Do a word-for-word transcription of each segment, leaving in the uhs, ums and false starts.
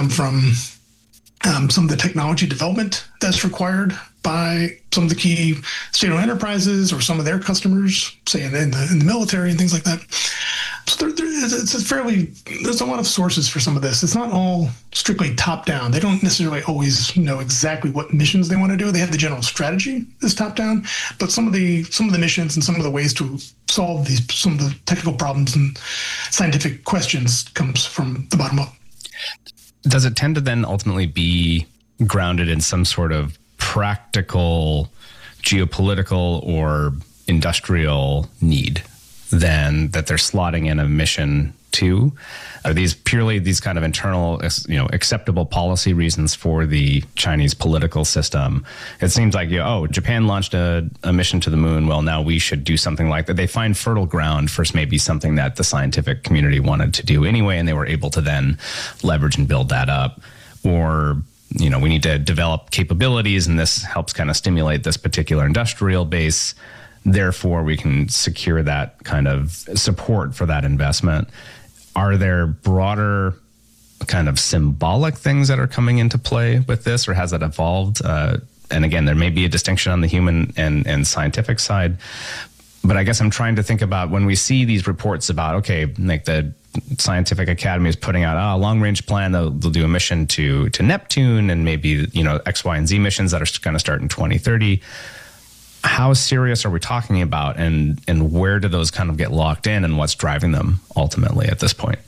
from um, some of the technology development that's required by some of the key state-owned enterprises or some of their customers, say in the, in the, in the military and things like that. So there, there, it's a fairly, there's a lot of sources for some of this. It's not all strictly top-down. They don't necessarily always know exactly what missions they want to do. They have the general strategy is top-down, but some of the some of the missions and some of the ways to solve these some of the technical problems and scientific questions comes from the bottom up. Does it tend to then ultimately be grounded in some sort of practical, geopolitical, or industrial need than that they're slotting in a mission to? Are these purely these kind of internal, you know, acceptable policy reasons for the Chinese political system? It seems like, you know, oh, Japan launched a, a mission to the moon. Well, now we should do something like that. They find fertile ground for maybe something that the scientific community wanted to do anyway, and they were able to then leverage and build that up. Or, you know, we need to develop capabilities, and this helps kind of stimulate this particular industrial base. Therefore, we can secure that kind of support for that investment. Are there broader kind of symbolic things that are coming into play with this, or has it evolved? Uh, and again, there may be a distinction on the human and, and scientific side. But I guess I'm trying to think about when we see these reports about, okay, like the Scientific Academy is putting out a long-range plan. They'll, they'll do a mission to to Neptune and maybe, you know, X, Y, and Z missions that are going to start in twenty thirty. How serious are we talking about, and and where do those kind of get locked in, and what's driving them ultimately at this point?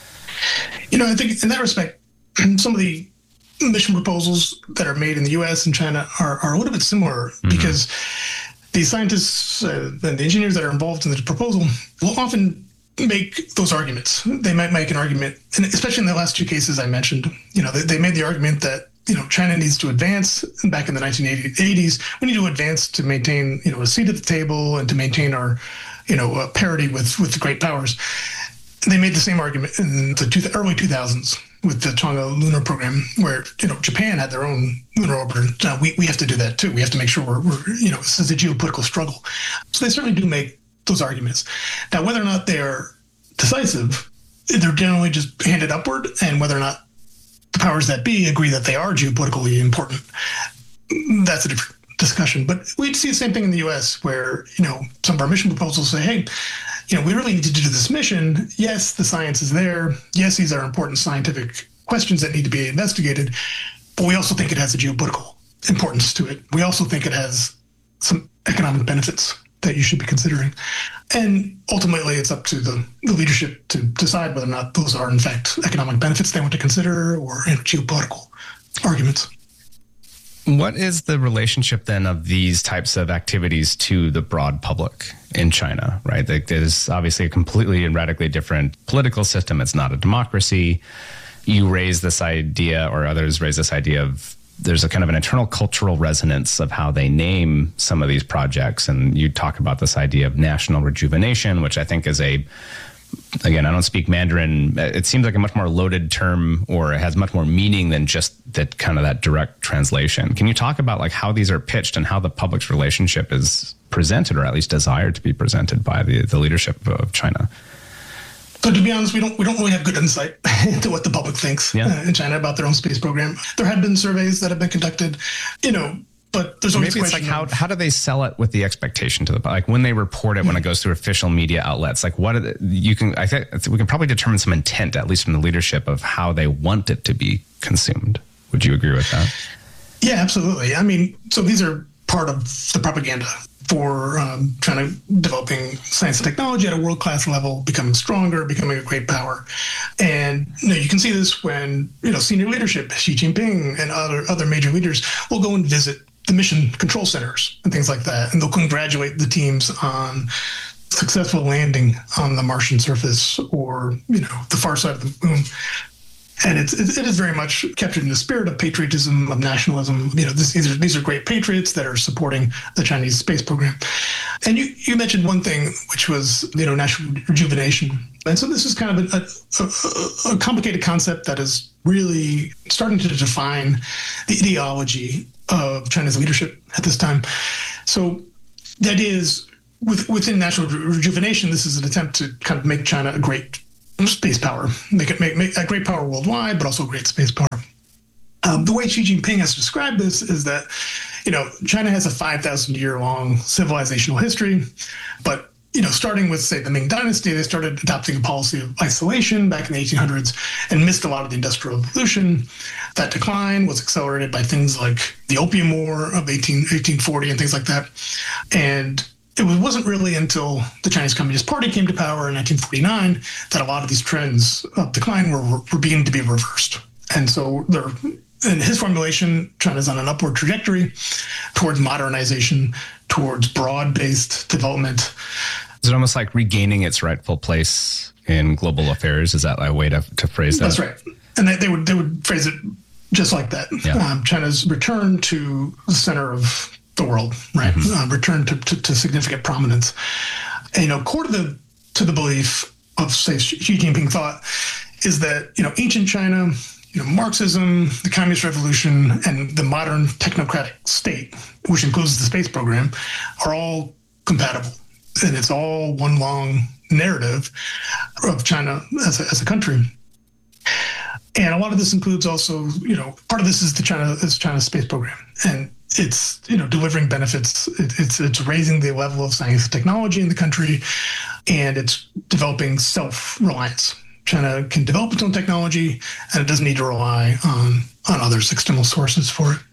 You know, I think in that respect, some of the mission proposals that are made in the U S and China are, are a little bit similar, mm-hmm. because the scientists uh, and the engineers that are involved in the proposal will often make those arguments. They might make an argument, and especially in the last two cases I mentioned, you know, they, they made the argument that, you know, China needs to advance. Back in the nineteen eighties, we need to advance to maintain, you know, a seat at the table and to maintain our, you know, uh, parity with, with the great powers. And they made the same argument in the two, early two thousands with the Chang'e lunar program, where, you know, Japan had their own lunar orbiter. Now we, we have to do that too. We have to make sure we're, we're, you know, this is a geopolitical struggle. So they certainly do make those arguments. Now, whether or not they're decisive, they're generally just handed upward, and whether or not the powers that be agree that they are geopolitically important, that's a different discussion. But we'd see the same thing in the U S, where, you know, some of our mission proposals say, hey, you know, we really need to do this mission. Yes, the science is there. Yes, these are important scientific questions that need to be investigated, but we also think it has a geopolitical importance to it. We also think it has some economic benefits that you should be considering. And ultimately, it's up to the, the leadership to decide whether or not those are, in fact, economic benefits they want to consider, or, you know, geopolitical arguments. What is the relationship then of these types of activities to the broad public in China, right? Like, there's obviously a completely and radically different political system. It's not a democracy. You raise this idea, or others raise this idea of, there's a kind of an internal cultural resonance of how they name some of these projects. And you talk about this idea of national rejuvenation, which I think is a, again, I don't speak Mandarin. It seems like a much more loaded term, or it has much more meaning than just that kind of that direct translation. Can you talk about like how these are pitched and how the public's relationship is presented, or at least desired to be presented by the, the leadership of China? So to be honest, we don't we don't really have good insight into what the public thinks yeah. uh, in China about their own space program. There have been surveys that have been conducted, you know, but there's always maybe it's like how of, how do they sell it with the expectation to the, like when they report it, when it goes through official media outlets, like what are the, you can I think we can probably determine some intent, at least from the leadership, of how they want it to be consumed. Would you agree with that? Yeah, absolutely. I mean, so these are part of the propaganda for um, China developing science and technology at a world-class level, becoming stronger, becoming a great power. And you know, you can see this when, you know, senior leadership, Xi Jinping and other other major leaders will go and visit the mission control centers and things like that, and they'll congratulate the teams on successful landing on the Martian surface, or, you know, the far side of the moon. And it's, it is very much captured in the spirit of patriotism, of nationalism. You know, this, these are these are great patriots that are supporting the Chinese space program. And you, you mentioned one thing, which was, you know, national rejuvenation. And so this is kind of a, a, a complicated concept that is really starting to define the ideology of China's leadership at this time. So the idea is, with, within national rejuvenation, this is an attempt to kind of make China a great space power. Make it make, make a great power worldwide, but also great space power. Um, the way Xi Jinping has described this is that, you know, China has a five thousand year long civilizational history, but, you know, starting with, say, the Ming Dynasty, they started adopting a policy of isolation back in the eighteen hundreds and missed a lot of the Industrial Revolution. That decline was accelerated by things like the Opium War of eighteen, eighteen forty and things like that. And it wasn't really until the Chinese Communist Party came to power in nineteen forty-nine that a lot of these trends of decline were, were beginning to be reversed. And so they're, in his formulation, China's on an upward trajectory towards modernization, towards broad-based development. Is it almost like regaining its rightful place in global affairs? Is that a way to, to phrase that? That's right. And they, they would they would phrase it just like that. Yeah. Um, China's return to the center of the world, right? Mm-hmm. Uh, return to, to, to significant prominence. And, you know, core to the to the belief of, say, Xi Jinping thought is that, you know, ancient China, you know, Marxism, the Communist Revolution, and the modern technocratic state, which includes the space program, are all compatible. And it's all one long narrative of China as a, as a country. And a lot of this includes also, you know, part of this is the China is China's space program. And it's, you know, delivering benefits. It, it's it's raising the level of science and technology in the country, and it's developing self-reliance. China can develop its own technology, and it doesn't need to rely on on others, external sources for it.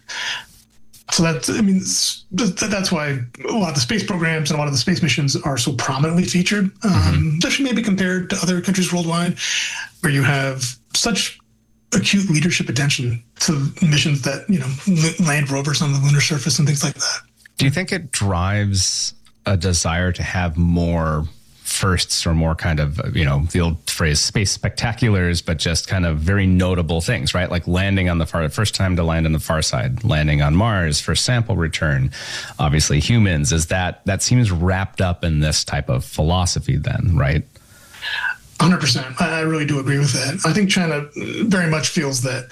So that's, I mean, that's why a lot of the space programs and a lot of the space missions are so prominently featured, um, mm-hmm. especially maybe compared to other countries worldwide, where you have such acute leadership attention to missions that, you know, land rovers on the lunar surface and things like that. Do you think it drives a desire to have more firsts or more kind of, you know, the old phrase space spectaculars, but just kind of very notable things, right? Like landing on the far, first time to land on the far side, landing on Mars, first sample return, obviously humans. Is that, that seems wrapped up in this type of philosophy then, right? one hundred percent. I really do agree with that. I think China very much feels that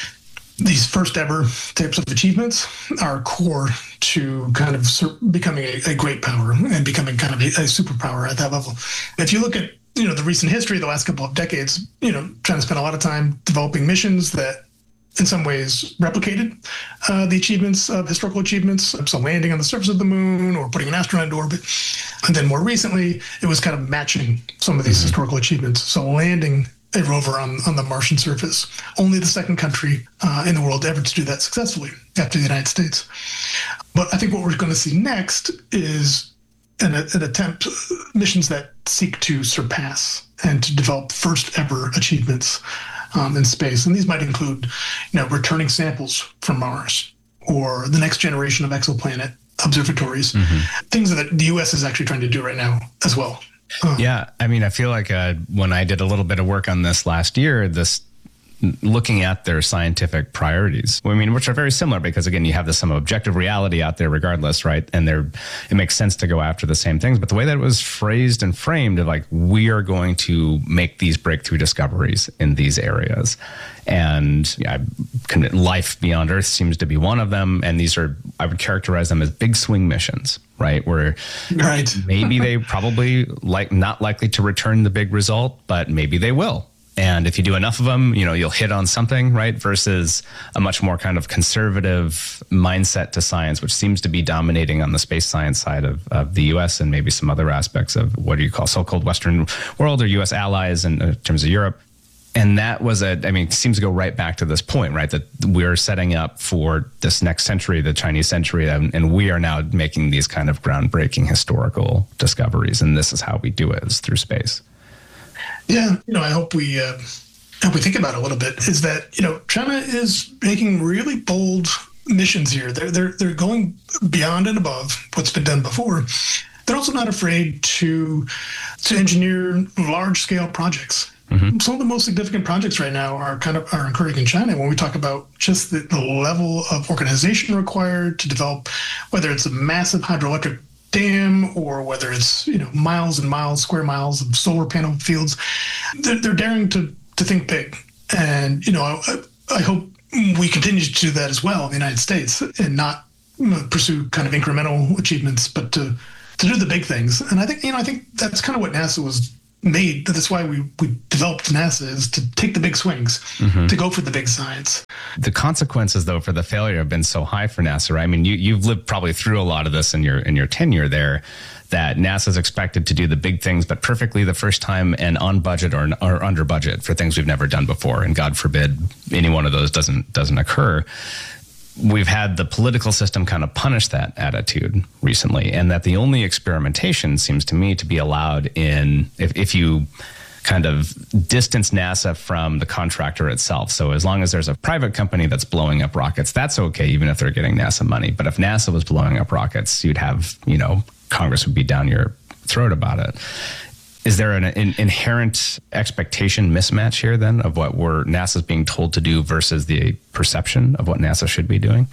these first ever types of achievements are core to kind of becoming a, a great power and becoming kind of a, a superpower at that level. If you look at, you know, the recent history, the last couple of decades, you know, China spent a lot of time developing missions that in some ways replicated uh, the achievements of historical achievements, so landing on the surface of the moon or putting an astronaut into orbit. And then more recently, it was kind of matching some of these mm-hmm. historical achievements. So landing a rover on, on the Martian surface, only the second country uh, in the world ever to do that successfully after the United States. But I think what we're going to see next is an, an attempt, missions that seek to surpass and to develop first ever achievements Um, in space. And these might include, you know, returning samples from Mars or the next generation of exoplanet observatories, mm-hmm. things that the U S is actually trying to do right now as well. Uh, yeah. I mean, I feel like uh, when I did a little bit of work on this last year, this looking at their scientific priorities, I mean, which are very similar because, again, you have this some objective reality out there regardless, right? And they're, it makes sense to go after the same things. But the way that it was phrased and framed of like, we are going to make these breakthrough discoveries in these areas. And yeah, life beyond Earth seems to be one of them. And these are, I would characterize them as big swing missions, right? Where right. maybe they probably like not likely to return the big result, but maybe they will. And if you do enough of them, you know, you'll hit on something, right? Versus a much more kind of conservative mindset to science, which seems to be dominating on the space science side of, of the U S and maybe some other aspects of what do you call so-called Western world or U S allies in, in terms of Europe. And that was a, I mean, it seems to go right back to this point, right? That we're setting up for this next century, the Chinese century, and, and we are now making these kind of groundbreaking historical discoveries. And this is how we do it, is through space. Yeah, you know, I hope we uh, hope we think about it a little bit. Is that, you know, China is making really bold missions here. They're they're they're going beyond and above what's been done before. They're also not afraid to to engineer large scale projects. Mm-hmm. Some of the most significant projects right now are kind of are occurring in China when we talk about just the, the level of organization required to develop, whether it's a massive hydroelectric dam or whether it's, you know, miles and miles, square miles of solar panel fields. They're, they're daring to to think big. And, you know, I, I hope we continue to do that as well in the United States and not pursue kind of incremental achievements, but to, to do the big things. And I think, you know, I think that's kind of what NASA was made. That's why we, we developed NASA, is to take the big swings, mm-hmm. to go for the big science. The consequences, though, for the failure have been so high for NASA, right? I mean, you, you've lived probably through a lot of this in your in your tenure there, that NASA's expected to do the big things, but perfectly the first time and on budget or, or under budget for things we've never done before. And God forbid any one of those doesn't doesn't occur. We've had the political system kind of punish that attitude recently, and that the only experimentation seems to me to be allowed in, if, if you kind of distance NASA from the contractor itself. So as long as there's a private company that's blowing up rockets, that's okay, even if they're getting NASA money. But if NASA was blowing up rockets, you'd have, you know, Congress would be down your throat about it. Is there an, an inherent expectation mismatch here then of what we're NASA's being told to do versus the perception of what NASA should be doing?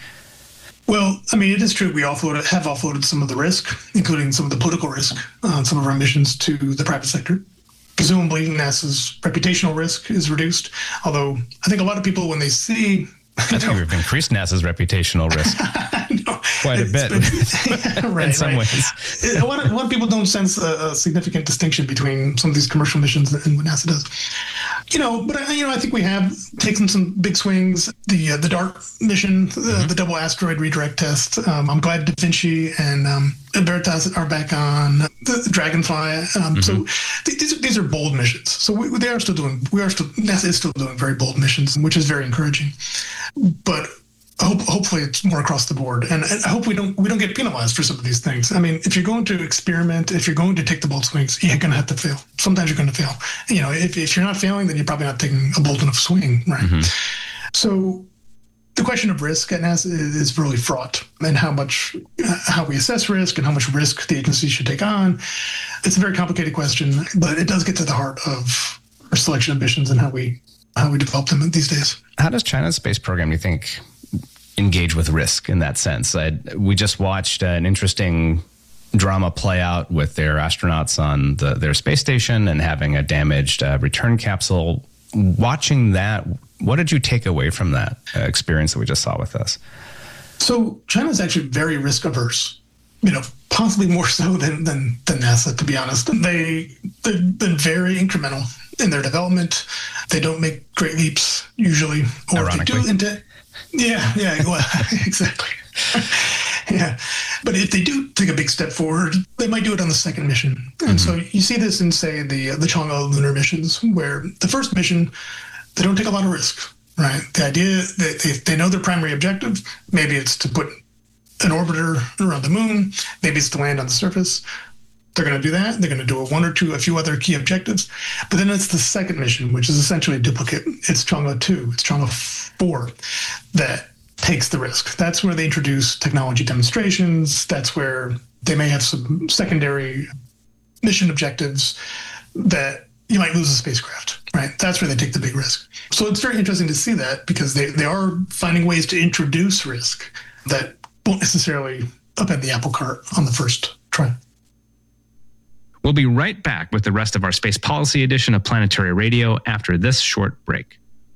Well, I mean, it is true we offloaded, have offloaded some of the risk, including some of the political risk on some of our missions, to the private sector. Presumably, NASA's reputational risk is reduced, although I think a lot of people, when they see... I think know, we've increased NASA's reputational risk no, quite a bit been, yeah, right, in some right. ways. A lot, of, a lot of people don't sense a, a significant distinction between some of these commercial missions and what NASA does. You know, but you know, I think we have taken some big swings. The uh, the DART mission, the, mm-hmm. the double asteroid redirect test. Um, I'm glad Da Vinci and um, Veritas are back on the Dragonfly. Um, mm-hmm. So th- these these are bold missions. So we, they are still doing. We are still NASA is still doing very bold missions, which is very encouraging. But I hope, hopefully it's more across the board, and I hope we don't we don't get penalized for some of these things. I mean, if you're going to experiment, if you're going to take the bold swings, you're going to have to fail. Sometimes you're going to fail. You know, if, if you're not failing, then you're probably not taking a bold enough swing, right? Mm-hmm. So the question of risk at NASA is really fraught, and how much, how we assess risk and how much risk the agency should take on. It's a very complicated question, but it does get to the heart of our selection of missions and how we how we develop them these days. How does China's space program, do you think, engage with risk in that sense? I, we just watched an interesting drama play out with their astronauts on the, their space station and having a damaged uh, return capsule. Watching that, what did you take away from that uh, experience that we just saw with us? So China is actually very risk averse, you know, possibly more so than, than, than NASA, to be honest. They, they've been very incremental in their development. They don't make great leaps usually, or if they do into Yeah, yeah, well, exactly. Yeah. But if they do take a big step forward, they might do it on the second mission. Mm-hmm. And so you see this in, say, the the Chang'e lunar missions, where the first mission, they don't take a lot of risk, right? The idea that they, they know their primary objective, maybe it's to put an orbiter around the moon, maybe it's to land on the surface. They're going to do that. They're going to do a one or two, a few other key objectives. But then it's the second mission, which is essentially a duplicate. It's Chang'e two, it's Chang'e four that takes the risk. That's where they introduce technology demonstrations. That's where they may have some secondary mission objectives that you might lose a spacecraft, right? That's where they take the big risk. So it's very interesting to see that, because they, they are finding ways to introduce risk that won't necessarily upend the apple cart on the first try. We'll be right back with the rest of our Space Policy edition of Planetary Radio after this short break.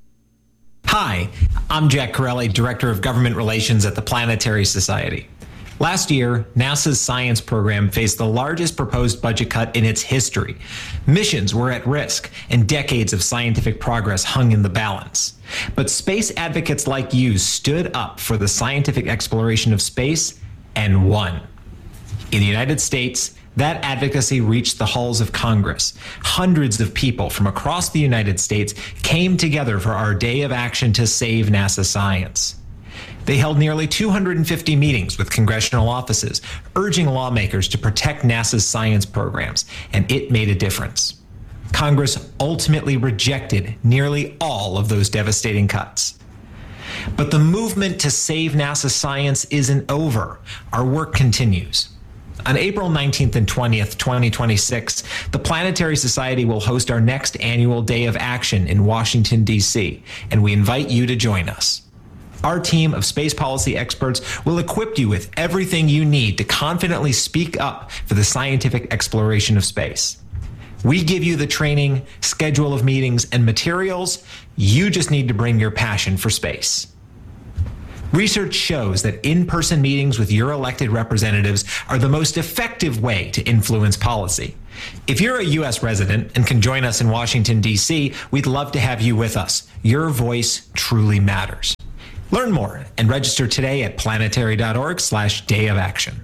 Hi, I'm Jack Corelli, Director of Government Relations at the Planetary Society. Last year, NASA's science program faced the largest proposed budget cut in its history. Missions were at risk, and decades of scientific progress hung in the balance. But space advocates like you stood up for the scientific exploration of space and won. In the United States, that advocacy reached the halls of Congress. Hundreds of people from across the United States came together for our day of action to save NASA science. They held nearly two hundred fifty meetings with congressional offices, urging lawmakers to protect NASA's science programs, and it made a difference. Congress ultimately rejected nearly all of those devastating cuts. But the movement to save NASA science isn't over. Our work continues. On April nineteenth and twentieth, twenty twenty-six, the Planetary Society will host our next annual Day of Action in Washington, D C, and we invite you to join us. Our team of space policy experts will equip you with everything you need to confidently speak up for the scientific exploration of space. We give you the training, schedule of meetings, and materials. You just need to bring your passion for space. Research shows that in-person meetings with your elected representatives are the most effective way to influence policy. If you're a U S resident and can join us in Washington, D C, we'd love to have you with us. Your voice truly matters. Learn more and register today at planetary.org slash day of action.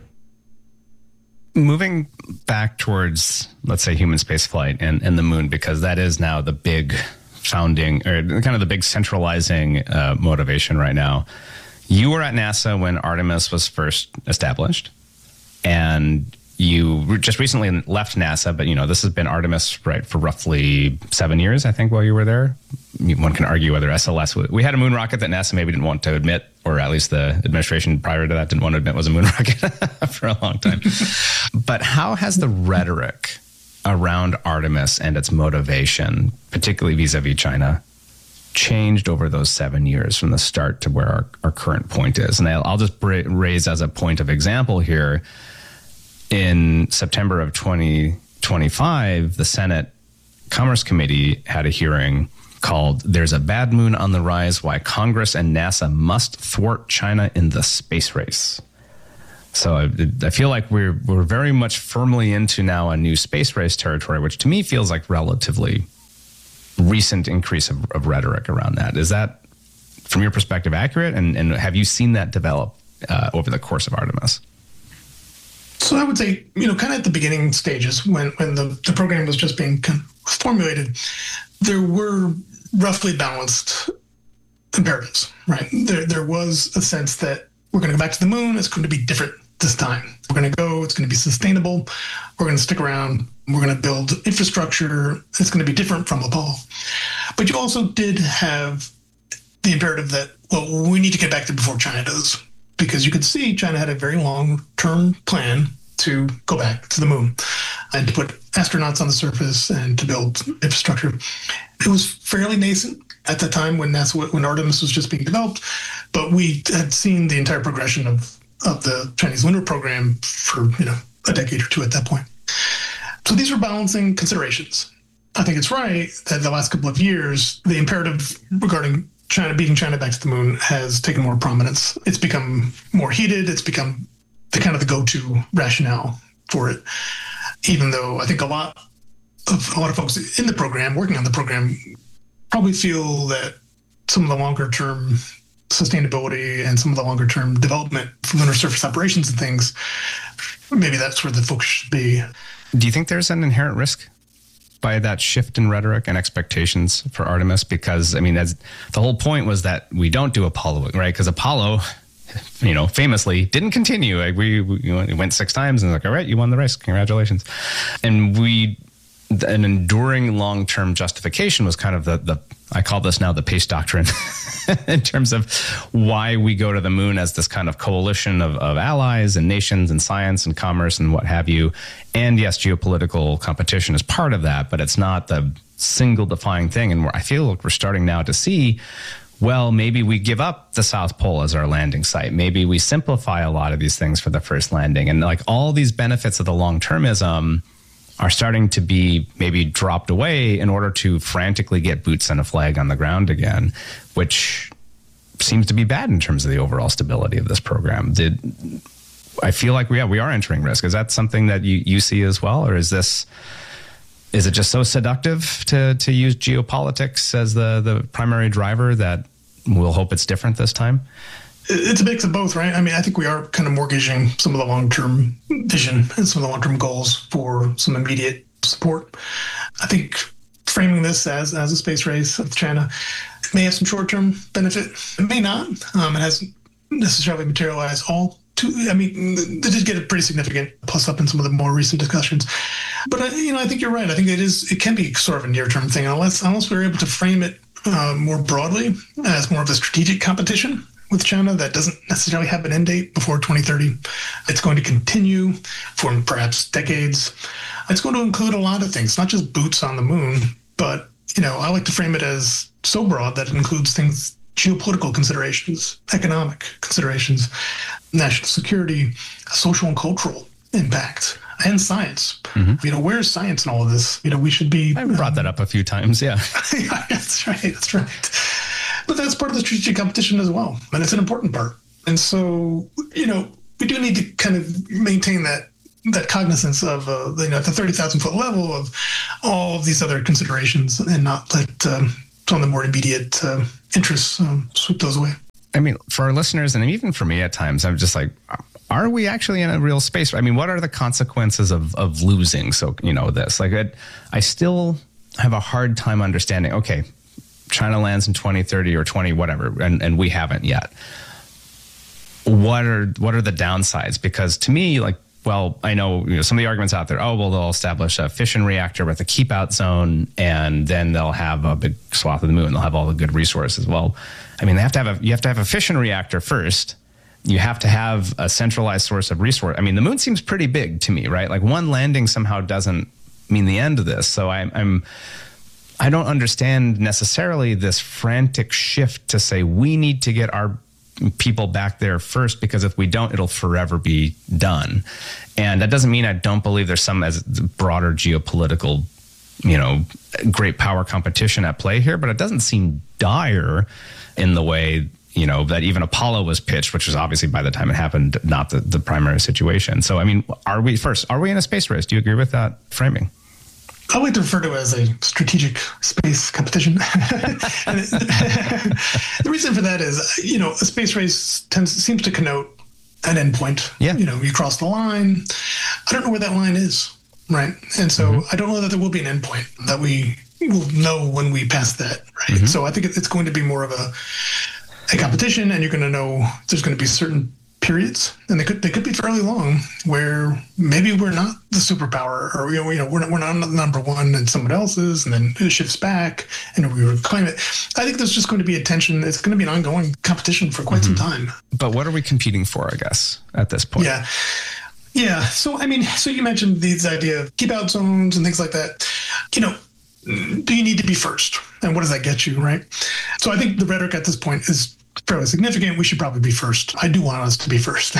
Moving back towards, let's say, human spaceflight and, and the moon, because that is now the big founding, or kind of the big centralizing uh, motivation right now. You were at NASA when Artemis was first established, and you just recently left NASA, but you know, this has been Artemis, right, for roughly seven years, I think, while you were there. One can argue whether S L S, we had a moon rocket that NASA maybe didn't want to admit, or at least the administration prior to that didn't want to admit was a moon rocket for a long time. But how has the rhetoric around Artemis and its motivation, particularly vis-a-vis China, changed over those seven years from the start to where our, our current point is? And I'll, I'll just bra- raise as a point of example here, in September of twenty twenty-five, the Senate Commerce Committee had a hearing called "There's a Bad Moon on the Rise, Why Congress and NASA Must Thwart China in the Space Race." So I, I feel like we're we're very much firmly into now a new space race territory, which to me feels like relatively recent increase of, of rhetoric around that. Is that, from your perspective, accurate? And, and have you seen that develop uh, over the course of Artemis? So I would say, you know, kind of at the beginning stages, when, when the, the program was just being formulated, there were roughly balanced imperatives, right? There, there was a sense that we're going to go back to the moon. It's going to be different this time. We're going to go. It's going to be sustainable. We're going to stick around. We're going to build infrastructure. It's going to be different from Apollo. But you also did have the imperative that, well, we need to get back there before China does. Because you could see China had a very long-term plan to go back to the moon and to put astronauts on the surface and to build infrastructure. It was fairly nascent at the time when NASA, when Artemis was just being developed, but we had seen the entire progression of, of the Chinese lunar program for, you know, a decade or two at that point. So these were balancing considerations. I think it's right that the last couple of years, the imperative regarding China, beating China back to the moon has taken more prominence. It's become more heated. It's become the kind of the go-to rationale for it. Even though I think a lot of a lot of folks in the program, working on the program, probably feel that some of the longer-term sustainability and some of the longer-term development for lunar surface operations and things, maybe that's where the focus should be. Do you think there's an inherent risk by that shift in rhetoric and expectations for Artemis? Because, I mean, as the whole point was that we don't do Apollo, right? Because Apollo, you know, famously didn't continue. Like we, we went six times and like, all right, you won the race. Congratulations. And we, an enduring long-term justification was kind of the, the I call this now the Pace Doctrine in terms of why we go to the moon as this kind of coalition of, of allies and nations and science and commerce and what have you. And yes, geopolitical competition is part of that, but it's not the single defining thing. And I feel like we're starting now to see, well, maybe we give up the South Pole as our landing site. Maybe we simplify a lot of these things for the first landing. And like all these benefits of the long-termism are starting to be maybe dropped away in order to frantically get boots and a flag on the ground again, which seems to be bad in terms of the overall stability of this program. Did I feel like we yeah, we are entering risk? Is that something that you, you see as well? Or is this, is it just so seductive to, to use geopolitics as the, the primary driver that we'll hope it's different this time? It's a mix of both, right? I mean, I think we are kind of mortgaging some of the long-term vision and some of the long-term goals for some immediate support. I think framing this as, as a space race with China may have some short-term benefit. It may not. Um, it hasn't necessarily materialized all too. I mean, they did get a pretty significant plus up in some of the more recent discussions. But, uh, you know, I think you're right. I think it is. It can be sort of a near-term thing unless, unless we're able to frame it uh, more broadly as more of a strategic competition with China that doesn't necessarily have an end date before twenty thirty. It's going to continue for perhaps decades. It's going to include a lot of things, not just boots on the moon, but, you know, I like to frame it as so broad that it includes things, geopolitical considerations, economic considerations, national security, social and cultural impact, and science. Mm-hmm. You know, where's science in all of this? You know, we should be... I brought um, that up a few times, yeah. yeah, that's right, that's right. but that's part of the strategic competition as well. And it's an important part. And so, you know, we do need to kind of maintain that that cognizance of, uh, you know, at the thirty thousand foot level of all of these other considerations and not let um, some of the more immediate uh, interests um, sweep those away. I mean, for our listeners, and even for me at times, I'm just like, are we actually in a real space? I mean, what are the consequences of of losing? So, you know, this, like, I, I still have a hard time understanding, okay, China lands in twenty thirty or twenty, whatever, and, and we haven't yet. What are, what are the downsides? Because to me, like, well, I know, you know, some of the arguments out there, oh, well, they'll establish a fission reactor with a keep out zone, and then they'll have a big swath of the moon. They'll have all the good resources. Well, I mean, they have to have a, you have to have a fission reactor first. You have to have a centralized source of resource. I mean, the moon seems pretty big to me, right? Like, one landing somehow doesn't mean the end of this. So I, I'm, I don't understand necessarily this frantic shift to say we need to get our people back there first, because if we don't, it'll forever be done. And that doesn't mean I don't believe there's some as broader geopolitical, you know, great power competition at play here, but it doesn't seem dire in the way, you know, that even Apollo was pitched, which was obviously by the time it happened, not the, the primary situation. So, I mean, are we first, are we in a space race? Do you agree with that framing? I like to refer to it as a strategic space competition. And it, the reason for that is, you know, a space race tends seems to connote an endpoint. Yeah. You know, you cross the line. I don't know where that line is, right? And so mm-hmm. I don't know that there will be an endpoint that we will know when we pass that, right? Mm-hmm. So I think it's going to be more of a a competition, and you're going to know there's going to be certain periods, and they could they could be fairly long, where maybe we're not the superpower, or you know, you know we're not, we're not number one and someone else is, and then it shifts back and we reclaim it. I think there's just going to be a tension. It's going to be an ongoing competition for quite mm-hmm. some time. But what are we competing for, I guess, at this point? Yeah. Yeah. So, I mean, so you mentioned these idea of keep out zones and things like that. You know, do you need to be first? And what does that get you, right? So I think the rhetoric at this point is fairly significant. We should probably be first. I do want us to be first.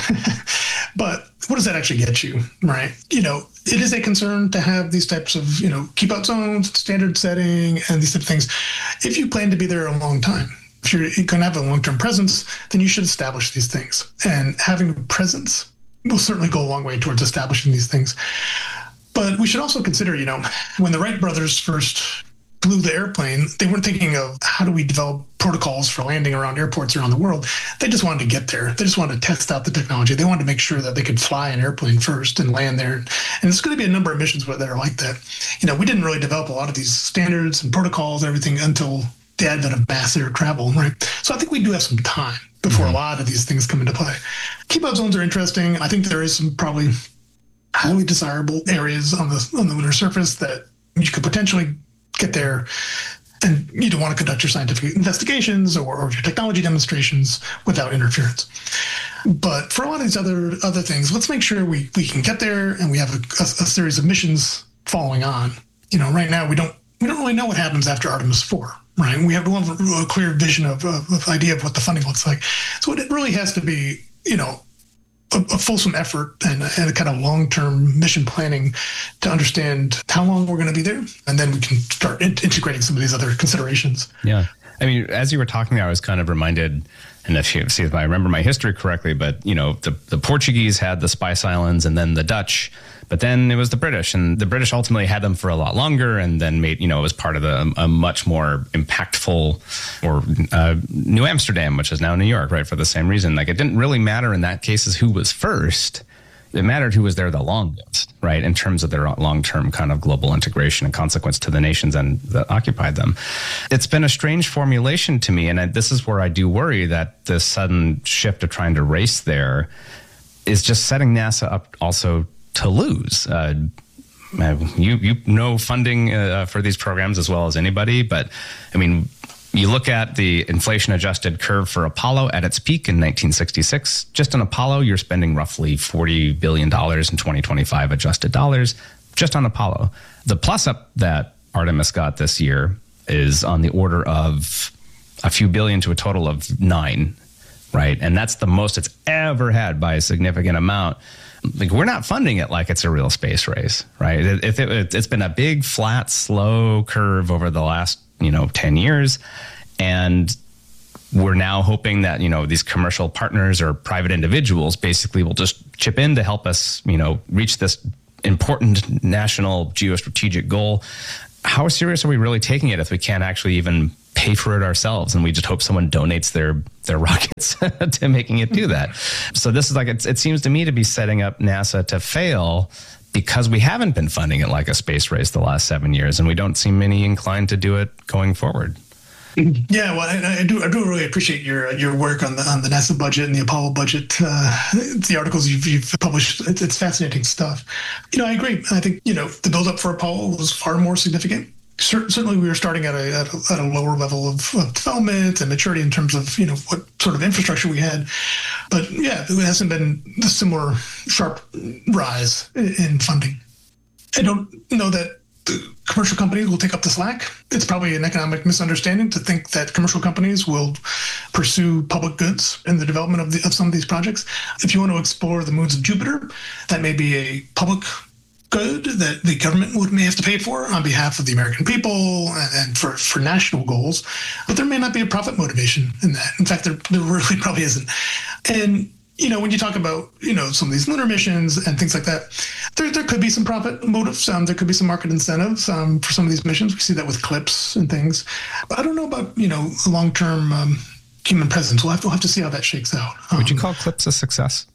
But what does that actually get you, right? You know, it is a concern to have these types of, you know, keep out zones, standard setting, and these type of things. If you plan to be there a long time, if you're going to have a long-term presence, then you should establish these things. And having a presence will certainly go a long way towards establishing these things. But we should also consider, you know, when the Wright brothers first flew the airplane, they weren't thinking of how do we develop protocols for landing around airports around the world. They just wanted to get there. They just wanted to test out the technology. They wanted to make sure that they could fly an airplane first and land there. And there's going to be a number of missions that are like that. You know, we didn't really develop a lot of these standards and protocols and everything until the advent of mass air travel, right? So I think we do have some time before mm-hmm. a lot of these things come into play. Keep out zones are interesting. I think there is some probably highly desirable areas on the on the lunar surface that you could potentially get there, and you don't want to conduct your scientific investigations or, or your technology demonstrations without interference. But for a lot of these other other things, let's make sure we, we can get there, and we have a, a, a series of missions following on. You know, right now we don't we don't really know what happens after Artemis four, right? We have a, a clear vision of, of, of idea of what the funding looks like. So it really has to be, you know, a, a fulsome effort and, and a kind of long-term mission planning to understand how long we're going to be there. And then we can start in- integrating some of these other considerations. Yeah. I mean, as you were talking there, I was kind of reminded, and if you see if I remember my history correctly, but, you know, the, the Portuguese had the Spice Islands and then the Dutch, but then it was the British, and the British ultimately had them for a lot longer, and then made, you know, it was part of a, a much more impactful, or uh, New Amsterdam, which is now New York, right? For the same reason. Like, it didn't really matter in that case as who was first. It mattered who was there the longest, right? In terms of their long-term kind of global integration and consequence to the nations and that occupied them. It's been a strange formulation to me. And I, this is where I do worry that this sudden shift of trying to race there is just setting NASA up also to lose. Uh, you, you know funding uh, for these programs as well as anybody, but I mean, you look at the inflation-adjusted curve for Apollo at its peak in nineteen sixty-six. Just on Apollo, you're spending roughly forty billion dollars in twenty twenty-five adjusted dollars just on Apollo. The plus-up that Artemis got this year is on the order of a few billion to a total of nine, right? And that's the most it's ever had by a significant amount. Like, we're not funding it like it's a real space race, right? It, it, it, it's been a big, flat, slow curve over the last, you know, ten years. And we're now hoping that, you know, these commercial partners or private individuals basically will just chip in to help us, you know, reach this important national geostrategic goal. How serious are we really taking it if we can't actually even pay for it ourselves, and we just hope someone donates their their rockets to making it do that? So this is like, it's, it seems to me to be setting up NASA to fail because we haven't been funding it like a space race the last seven years, and we don't seem any inclined to do it going forward. Yeah, well, I, I do. I do really appreciate your your work on the on the NASA budget and the Apollo budget. Uh, the articles you've, you've published, it's, it's fascinating stuff. You know, I agree. I think, you know, the buildup for Apollo was far more significant. Certainly, we were starting at a at a, at a lower level of, of development and maturity in terms of, you know, what sort of infrastructure we had. But yeah, it hasn't been a similar sharp rise in, in funding. I don't know that the commercial companies will take up the slack. It's probably an economic misunderstanding to think that commercial companies will pursue public goods in the development of, the, of some of these projects. If you want to explore the moons of Jupiter, that may be a public good that the government would may have to pay for on behalf of the American people and, and for, for national goals, but there may not be a profit motivation in that. In fact, there, there really probably isn't. And you know, when you talk about, you know, some of these lunar missions and things like that, there there could be some profit motives. Um, there could be some market incentives um, for some of these missions. We see that with CLIPS and things. But I don't know about, you know, long-term um, human presence. We'll have, to, we'll have to see how that shakes out. Um, Would you call CLIPS a success?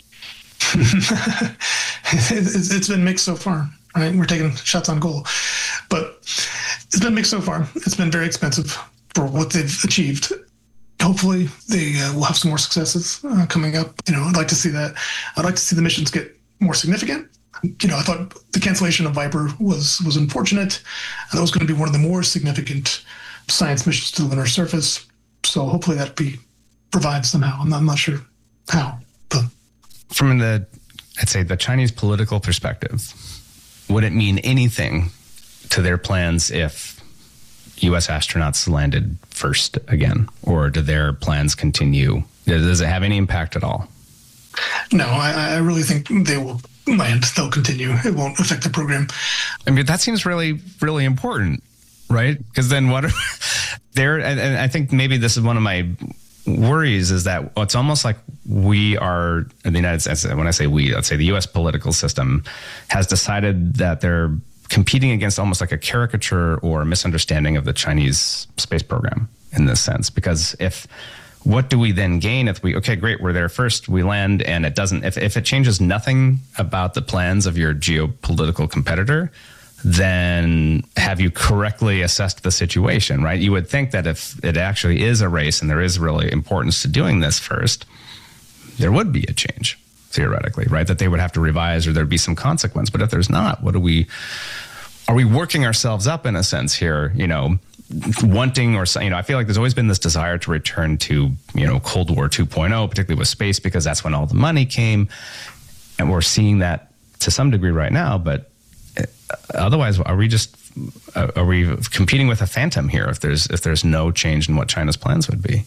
it's, it's been mixed so far, right? We're taking shots on goal. But it's been mixed so far. It's been very expensive for what they've achieved. Hopefully they uh, will have some more successes uh, coming up. You know, I'd like to see that. I'd like to see the missions get more significant. You know, I thought the cancellation of Viper was was unfortunate. And that was going to be one of the more significant science missions to the lunar surface. So hopefully that be provided somehow. I'm not, I'm not sure how. But from the, I'd say the Chinese political perspective, would it mean anything to their plans if U S astronauts landed first again, or do their plans continue? Does it have any impact at all? No, I, I really think they will land. They'll continue. It won't affect the program. I mean, that seems really, really important, right? Because then what are there? And, and I think maybe this is one of my worries is that it's almost like we are in the United States. When I say we, let's say the U S political system has decided that they're competing against almost like a caricature or a misunderstanding of the Chinese space program in this sense. Because if, what do we then gain if we, okay, great, we're there first, we land, and it doesn't, if, if it changes nothing about the plans of your geopolitical competitor, then have you correctly assessed the situation, right? You would think that if it actually is a race and there is really importance to doing this first, there would be a change, theoretically, right? That they would have to revise or there'd be some consequence. But if there's not, what do we, are we working ourselves up in a sense here, you know, wanting or, you know, I feel like there's always been this desire to return to, you know, Cold War two point oh, particularly with space, because that's when all the money came. And we're seeing that to some degree right now. But otherwise, are we just, are we competing with a phantom here if there's, if there's no change in what China's plans would be?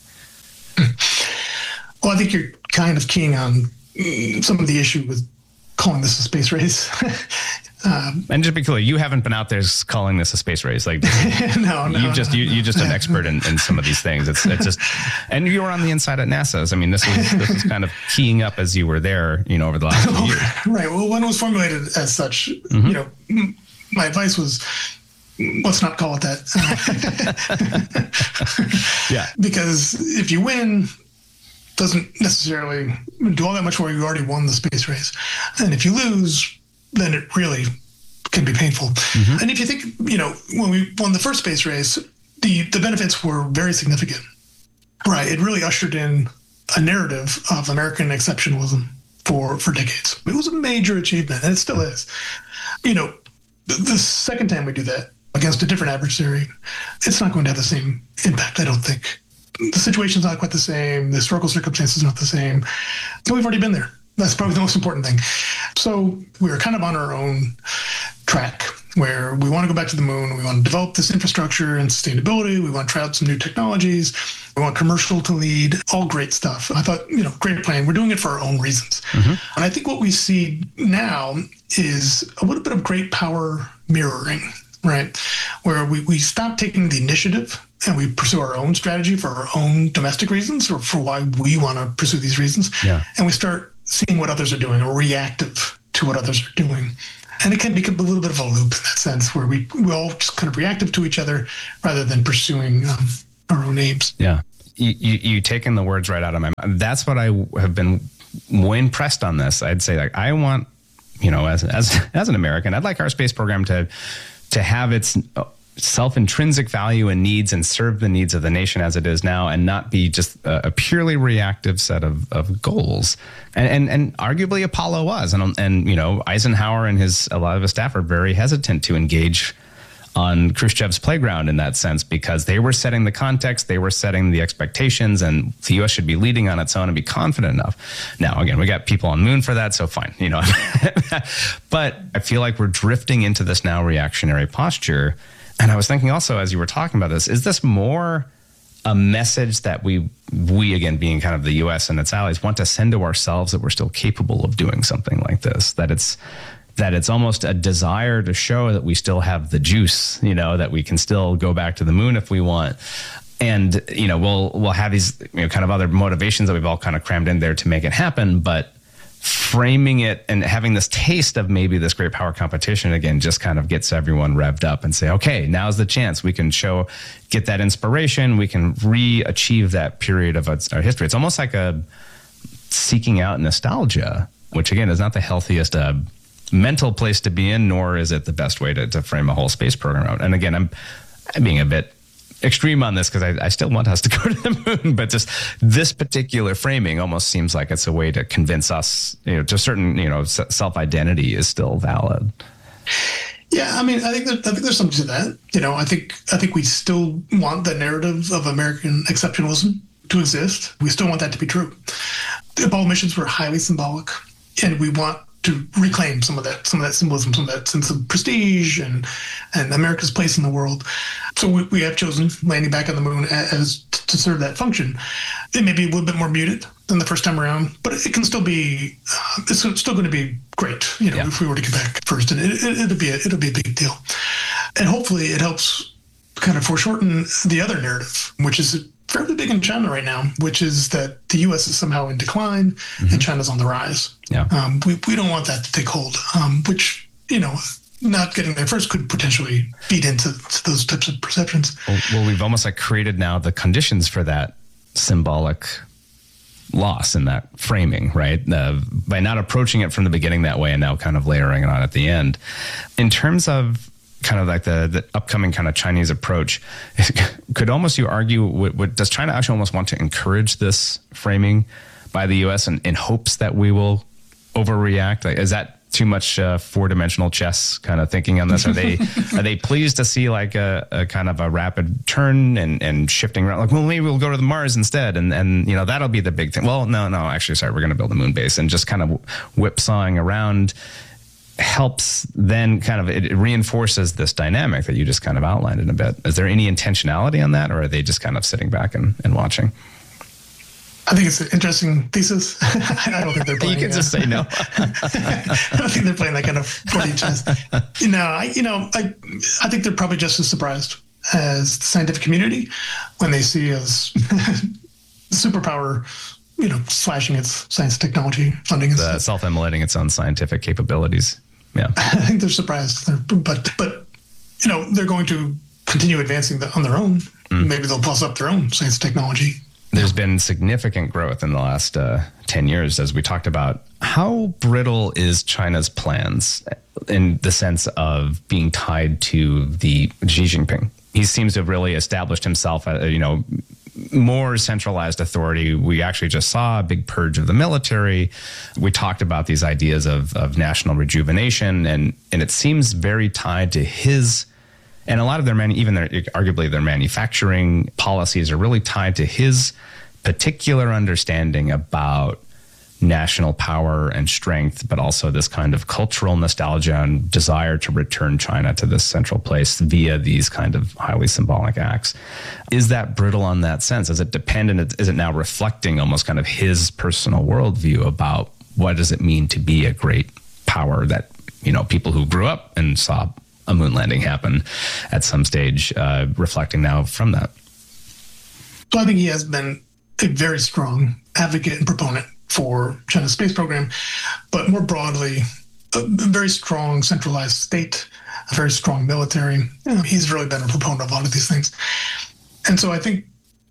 Well, I think you're kind of keying on some of the issue with calling this a space race. um, and just be clear, you haven't been out there calling this a space race. Like, no, no, you've just no, you no. you just an expert in, in some of these things. It's it's just, and you were on the inside at NASA. So, I mean, this was this was kind of keying up as you were there, you know, over the last few years. Right. Well, when it was formulated as such, mm-hmm. you know, my advice was, let's not call it that. Yeah. Because if you win, doesn't necessarily do all that much more. You already won the space race. And if you lose, then it really can be painful. Mm-hmm. And if you think, you know, when we won the first space race, the, the benefits were very significant. Right. It really ushered in a narrative of American exceptionalism for, for decades. It was a major achievement, and it still is. You know, the, the second time we do that against a different adversary, it's not going to have the same impact, I don't think. The situation's not quite the same. The historical circumstances are not the same. But we've already been there. That's probably the most important thing. So we're kind of on our own track where we want to go back to the moon. We want to develop this infrastructure and sustainability. We want to try out some new technologies. We want commercial to lead. All great stuff. I thought, you know, great plan. We're doing it for our own reasons. Mm-hmm. And I think what we see now is a little bit of great power mirroring, right? Where we, we stop taking the initiative and we pursue our own strategy for our own domestic reasons or for why we want to pursue these reasons. Yeah. And we start seeing what others are doing or reactive to what others are doing. And it can become a little bit of a loop in that sense where we, we all just kind of reactive to each other rather than pursuing um, our own aims. Yeah. You, you, you taken the words right out of my mouth. That's what I have been more impressed on this. I'd say like, I want, you know, as, as, as an American, I'd like our space program to, to have its self-intrinsic value and needs and serve the needs of the nation as it is now and not be just a, a purely reactive set of, of goals. And, and and arguably Apollo was. And, and, you know, Eisenhower and his a lot of his staff are very hesitant to engage on Khrushchev's playground in that sense because they were setting the context, they were setting the expectations, and the U S should be leading on its own and be confident enough. Now, again, we got people on the moon for that, so fine, you know. But I feel like we're drifting into this now reactionary posture. And I was thinking also, as you were talking about this, is this more a message that we, we again, being kind of the U S and its allies, want to send to ourselves that we're still capable of doing something like this? That it's that it's almost a desire to show that we still have the juice, you know, that we can still go back to the moon if we want. And, you know, we'll we'll have these, you know, kind of other motivations that we've all kind of crammed in there to make it happen, but framing it and having this taste of maybe this great power competition again just kind of gets everyone revved up and say, okay, now's the chance. We can show, get that inspiration. We can re-achieve that period of our history. It's almost like a seeking out nostalgia, which again is not the healthiest uh, mental place to be in, nor is it the best way to, to frame a whole space program out. And again, I'm, I'm being a bit extreme on this because I, I still want us to go to the moon, but just this particular framing almost seems like it's a way to convince us, you know, to a certain, you know, self-identity is still valid. Yeah, I mean, I think that, I think there's something to that. You know, I think I think we still want the narrative of American exceptionalism to exist. We still want that to be true. The Apollo missions were highly symbolic, and we want to reclaim some of that, some of that symbolism, some of that sense of prestige and and America's place in the world. So we, we have chosen landing back on the moon as, as to serve that function. It may be a little bit more muted than the first time around, but it can still be. Uh, it's still going to be great, you know, yeah. if we were to get back first, and it, it, it'll be a, it'll be a big deal. And hopefully, it helps kind of foreshorten the other narrative, which is fairly big in China right now, which is that the U S is somehow in decline mm-hmm. and China's on the rise. Yeah. Um, we, we don't want that to take hold, um, which, you know, not getting there first could potentially feed into those types of perceptions. Well, well, we've almost like created now the conditions for that symbolic loss in that framing, right? Uh, by not approaching it from the beginning that way and now kind of layering it on at the end. In terms of kind of like the, the upcoming kind of Chinese approach, could almost you argue, what, what, does China actually almost want to encourage this framing by the U S in, in hopes that we will overreact? Like, is that too much uh, four-dimensional chess kind of thinking on this? Are they are they pleased to see like a, a kind of a rapid turn and, and shifting around? Like, well, maybe we'll go to the Mars instead, and and you know that'll be the big thing. Well, no, no, actually, sorry, we're going to build a moon base, and just kind of whipsawing around helps then kind of, it reinforces this dynamic that you just kind of outlined in a bit. Is there any intentionality on that, or are they just kind of sitting back and, and watching? I think it's an interesting thesis. I don't think they're playing. You can just uh, say no. I don't think they're playing that kind of four D chess. You know, I, you know, I, I think they're probably just as surprised as the scientific community when they see us superpower, you know, slashing its science and technology funding. The self-immolating its own scientific capabilities. Yeah, I think they're surprised, they're, but but you know they're going to continue advancing the, on their own. Mm. Maybe they'll plus up their own science and technology. There's been significant growth in the last uh, ten years, as we talked about. How brittle is China's plans in the sense of being tied to the Xi Jinping? He seems to have really established himself, uh, you know, more centralized authority. We actually just saw a big purge of the military. We talked about these ideas of, of national rejuvenation, and, and it seems very tied to his, and a lot of their, manu- even their, arguably their manufacturing policies are really tied to his particular understanding about national power and strength, but also this kind of cultural nostalgia and desire to return China to this central place via these kind of highly symbolic acts. Is that brittle on that sense? Is it dependent? Is it now reflecting almost kind of his personal worldview about what does it mean to be a great power that, you know, people who grew up and saw a moon landing happen at some stage, uh, reflecting now from that? So I think he has been a very strong advocate and proponent for China's space program, but more broadly, a very strong centralized state, a very strong military. You know, he's really been a proponent of a lot of these things. And so I think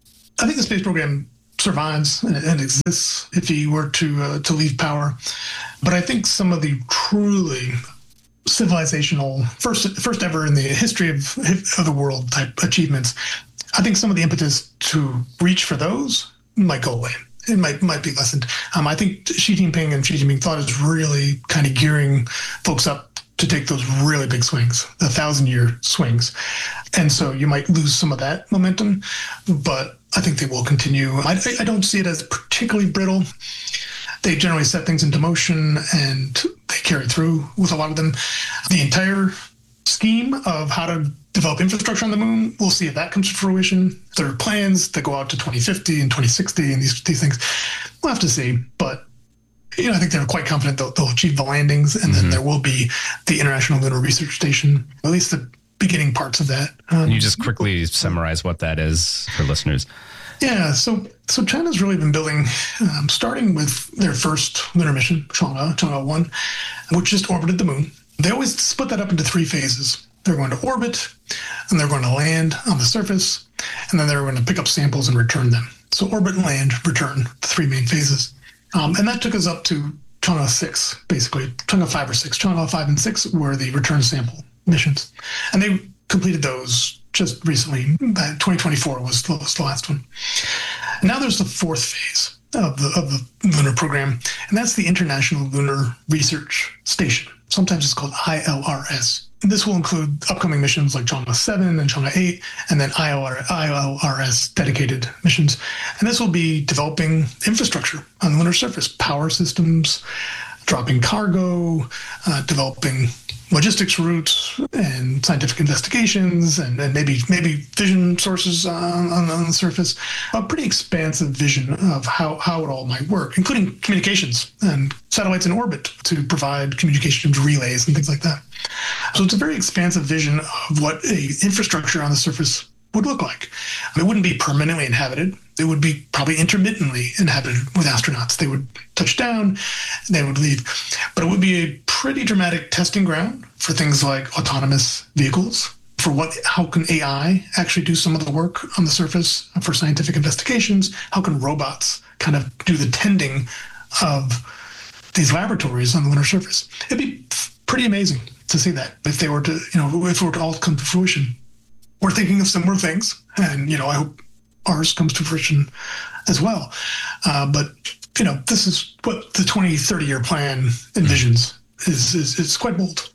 I think the space program survives and, and exists if he were to uh, to leave power. But I think some of the truly civilizational, first first ever in the history of, of the world type achievements, I think some of the impetus to reach for those might go away. It might might be lessened. Um, I think Xi Jinping and Xi Jinping thought is really kind of gearing folks up to take those really big swings, the thousand-year swings. And so you might lose some of that momentum, but I think they will continue. I, I don't see it as particularly brittle. They generally set things into motion and they carry through with a lot of them. The entire scheme of how to develop infrastructure on the moon, we'll see if that comes to fruition. There are plans that go out to twenty fifty and twenty sixty and these these things. We'll have to see. But you know, I think they're quite confident they'll, they'll achieve the landings, and mm-hmm. then there will be the International Lunar Research Station, at least the beginning parts of that. Um, Can you just quickly summarize what that is for listeners? Yeah, so so China's really been building, um, starting with their first lunar mission, Chang'e, Chang'e one, which just orbited the moon. They always split that up into three phases. They're going to orbit, and they're going to land on the surface, and then they're going to pick up samples and return them. So orbit, land, return, the three main phases. Um, and that took us up to Chang'e six, basically. Chang'e five or six. Chang'e five and six were the return sample missions. And they completed those just recently. twenty twenty-four was the, was the last one. And now there's the fourth phase of the, of the lunar program, and that's the International Lunar Research Station. Sometimes it's called I L R S. And this will include upcoming missions like Chang'e seven and Chang'e eight, and then I L R S dedicated missions. And this will be developing infrastructure on the lunar surface, power systems, dropping cargo, uh, developing logistics routes and scientific investigations, and, and maybe maybe vision sources on, on, on the surface. A pretty expansive vision of how, how it all might work, including communications and satellites in orbit to provide communications relays and things like that. So it's a very expansive vision of what a infrastructure on the surface would look like. It wouldn't be permanently inhabited. It would be probably intermittently inhabited with astronauts. They would touch down, they would leave. But it would be a pretty dramatic testing ground for things like autonomous vehicles, for what, how can A I actually do some of the work on the surface for scientific investigations? How can robots kind of do the tending of these laboratories on the lunar surface? It'd be pretty amazing to see that if they were to, you know, if it were to all come to fruition. We're thinking of similar things, and, you know, I hope ours comes to fruition as well. Uh, but, you know, this is what the twenty, thirty year plan envisions. Is, is It's quite bold.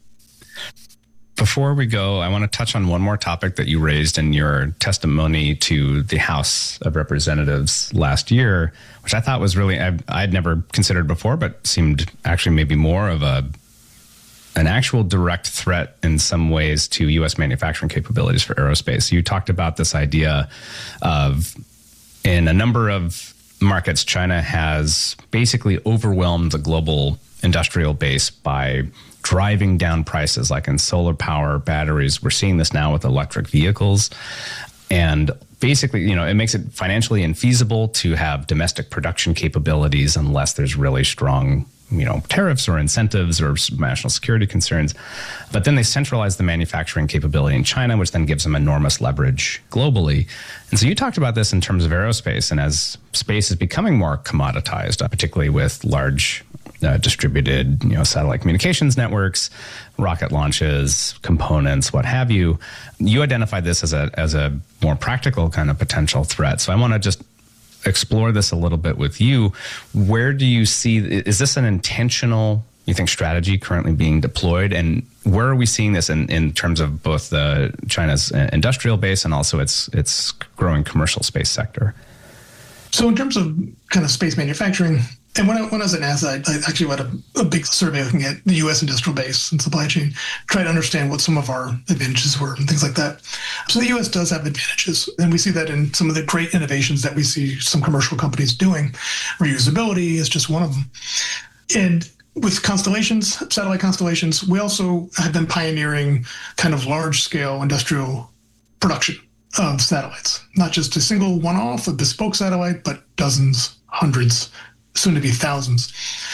Before we go, I want to touch on one more topic that you raised in your testimony to the House of Representatives last year, which I thought was really, I I'd never considered before, but seemed actually maybe more of a an actual direct threat in some ways to U S manufacturing capabilities for aerospace. You talked about this idea of, in a number of markets, China has basically overwhelmed the global industrial base by driving down prices, like in solar power, batteries. We're seeing this now with electric vehicles. And basically, you know, it makes it financially infeasible to have domestic production capabilities unless there's really strong, you know, tariffs or incentives or national security concerns. But then they centralize the manufacturing capability in China, which then gives them enormous leverage globally. And so you talked about this in terms of aerospace, and as space is becoming more commoditized, particularly with large uh, distributed, you know, satellite communications networks, rocket launches, components, what have you, you identified this as a as a more practical kind of potential threat. So I want to just explore this a little bit with you. Where do you see, is this an intentional, you think, strategy currently being deployed? And where are we seeing this in, in terms of both the China's industrial base and also its its growing commercial space sector? So in terms of kind of space manufacturing, and when I, when I was at NASA, I, I actually had a, a big survey looking at the U S industrial base and supply chain, trying to understand what some of our advantages were and things like that. So the U S does have advantages, and we see that in some of the great innovations that we see some commercial companies doing. Reusability is just one of them. And with constellations, satellite constellations, we also have been pioneering kind of large-scale industrial production of satellites, not just a single one-off, a bespoke satellite, but dozens, hundreds, soon to be thousands.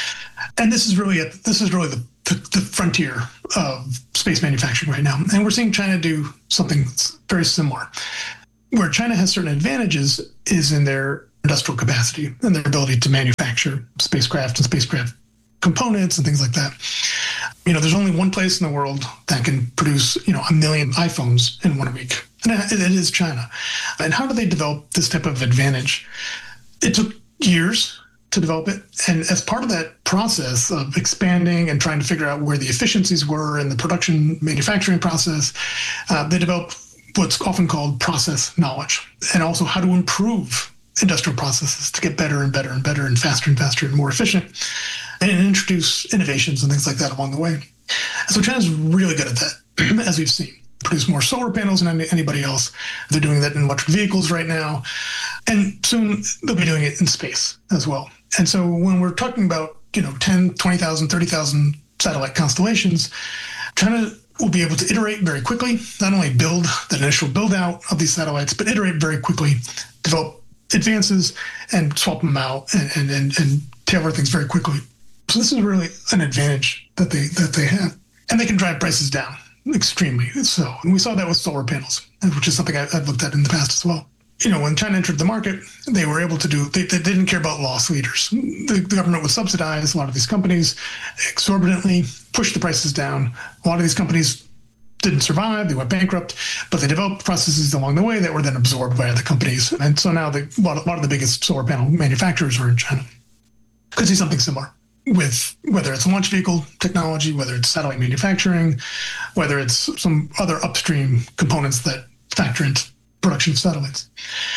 And this is really a, this is really the, the, the frontier of space manufacturing right now. And we're seeing China do something very similar. Where China has certain advantages is in their industrial capacity and their ability to manufacture spacecraft and spacecraft components and things like that. You know, there's only one place in the world that can produce, you know, a million iPhones in one week, and it is China. And how do they develop this type of advantage? It took years to develop it. And as part of that process of expanding and trying to figure out where the efficiencies were in the production manufacturing process, uh, they developed what's often called process knowledge, and also how to improve industrial processes to get better and better and better and faster and faster and more efficient, and introduce innovations and things like that along the way. So China's really good at that, as we've seen. Produce more solar panels than anybody else. They're doing that in electric vehicles right now. And soon they'll be doing it in space as well. And so when we're talking about, you know, ten, twenty thousand, thirty thousand satellite constellations, China will be able to iterate very quickly, not only build the initial build out of these satellites, but iterate very quickly, develop advances and swap them out and, and, and, and tailor things very quickly. So this is really an advantage that they that they have. And they can drive prices down extremely so. And we saw that with solar panels, which is something I've looked at in the past as well. You know, when China entered the market, they were able to do, they, they didn't care about loss leaders. The, the government would subsidize a lot of these companies exorbitantly, push the prices down. A lot of these companies didn't survive, they went bankrupt, but they developed processes along the way that were then absorbed by other companies. And so now the, a, lot of, a lot of the biggest solar panel manufacturers are in China. Could see something similar with whether it's launch vehicle technology, whether it's satellite manufacturing, whether it's some other upstream components that factor into production of satellites.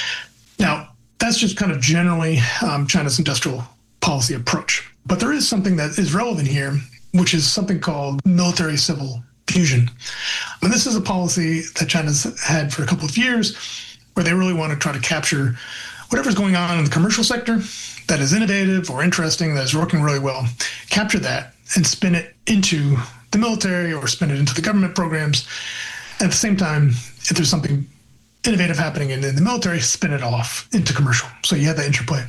Now, that's just kind of generally um, China's industrial policy approach. But there is something that is relevant here, which is something called military-civil fusion. And this is a policy that China's had for a couple of years, where they really want to try to capture whatever's going on in the commercial sector that is innovative or interesting, that is working really well, capture that and spin it into the military or spin it into the government programs. At the same time, if there's something innovative happening in, in the military, spin it off into commercial. So you had that interplay.